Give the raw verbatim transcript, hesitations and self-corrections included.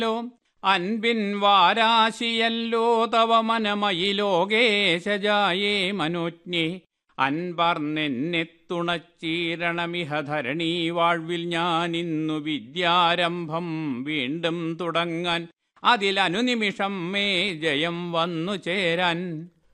അൻപിൻ വാരാശിയല്ലോ തവ മനമയി ലോകേശജായേ മനോജ്ഞേ. അൻപർന്നെന്നെ തുണച്ചീരണമിഹ ധരണീ വാഴ്വിൽ ഞാനിന്നു വിദ്യാരംഭം വീണ്ടും തുടങ്ങാൻ. അതിലനുനിമിഷം മേ ജയം വന്നു ചേരാൻ.